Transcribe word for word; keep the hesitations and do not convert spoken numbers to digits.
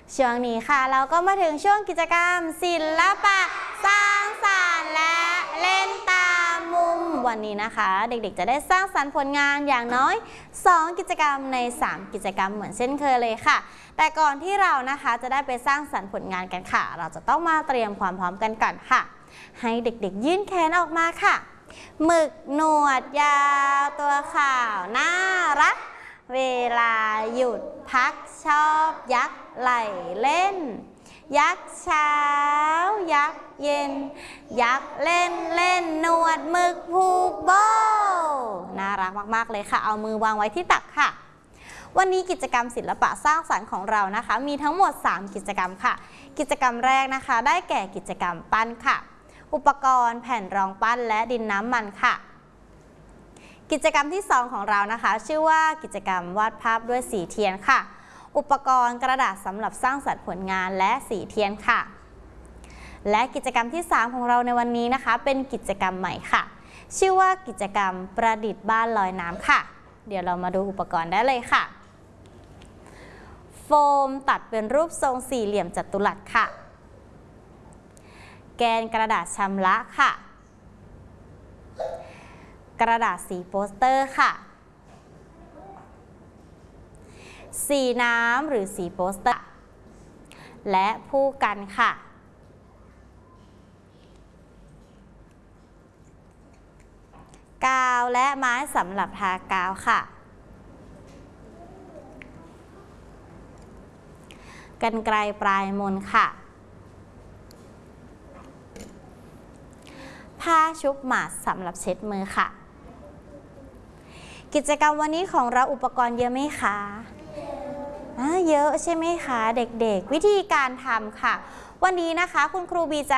ช่วงนี้ค่ะเราก็มาถึงช่วงกิจกรรมศิลปะสร้างสรรค์และเล่นตามมุมวันนี้นะคะเด็กๆจะได้สร้างสรรค์ผลงานอย่างน้อยสองกิจกรรมในสามกิจกรรมเหมือนเช่นเคยเลยค่ะแต่ก่อนที่เรานะคะจะได้ไปสร้างสรรค์ผลงานกันค่ะเราจะต้องมาเตรียมความพร้อมกันก่อนค่ะให้เด็กๆยื่นแขนออกมาค่ะหมึกหนวดยาวตัวขาวน่ารักเวลาหยุดพักชอบยักไหลเล่นยักเช้ายักเย็นยักเล่นเล่นหนวดหมึกผูกโบน่ารักมากๆเลยค่ะเอามือวางไว้ที่ตักค่ะวันนี้กิจกรรมศิลปะสร้างสรรค์ของเรานะคะมีทั้งหมดสามกิจกรรมค่ะกิจกรรมแรกนะคะได้แก่กิจกรรมปั้นค่ะอุปกรณ์แผ่นรองปั้นและดินน้ำมันค่ะกิจกรรมที่สองของเรานะคะชื่อว่ากิจกรรมวาดภาพด้วยสีเทียนค่ะอุปกรณ์กระดาษสำหรับสร้างสรรค์ผลงานและสีเทียนค่ะและกิจกรรมที่สามของเราในวันนี้นะคะเป็นกิจกรรมใหม่ค่ะชื่อว่ากิจกรรมประดิษฐ์บ้านลอยน้ำค่ะเดี๋ยวเรามาดูอุปกรณ์ได้เลยค่ะโฟมตัดเป็นรูปทรงสี่เหลี่ยมจัตุรัสค่ะแกนกระดาษชำระค่ะกระดาษสีโปสเตอร์ค่ะสีน้ำหรือสีโปสเตอร์และผู้กันค่ะกาวและไม้สำหรับทากาวค่ะกรรไกรปลายมนค่ะผ้าชุบหมาดสำหรับเช็ดมือค่ะกิจกรรมวันนี้ของเราอุปกรณ์เยอะไหมคะเยอะใช่ไหมคะเด็กๆวิธีการทำค่ะวันนี้นะคะคุณครูบีจะ